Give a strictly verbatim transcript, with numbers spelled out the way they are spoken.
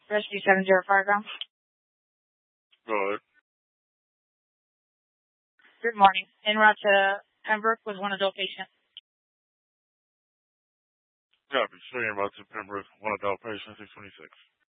Rescue seven zero Fargo. Go ahead. Good morning. En route to Pembroke with one adult patient. Copy. Speaking about to Pembroke, one adult patient, six twenty-six.